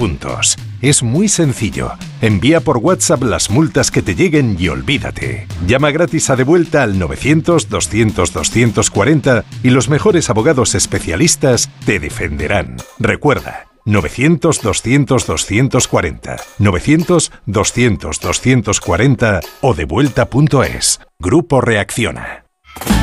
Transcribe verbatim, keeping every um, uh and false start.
puntos. Es muy sencillo. Envía por WhatsApp las multas que te lleguen y olvídate. Llama gratis a Devuelta al novecientos, doscientos, doscientos cuarenta y los mejores abogados especialistas te defenderán. Recuerda, novecientos, doscientos, doscientos cuarenta, novecientos, doscientos, doscientos cuarenta o devuelta punto es. Grupo Reacciona.